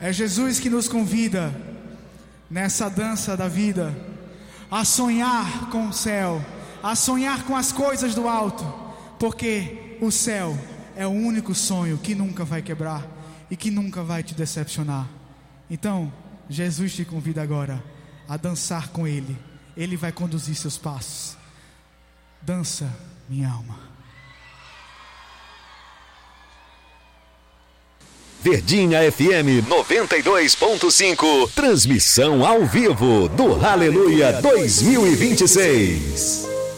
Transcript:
É Jesus que nos convida nessa dança da vida a sonhar com o céu, a sonhar com as coisas do alto, porque o céu é o único sonho que nunca vai quebrar e que nunca vai te decepcionar. Então, Jesus te convida agora a dançar com Ele. Ele vai conduzir seus passos. Dança, minha alma. Verdinha FM 92.5. Transmissão ao vivo do Aleluia 2026.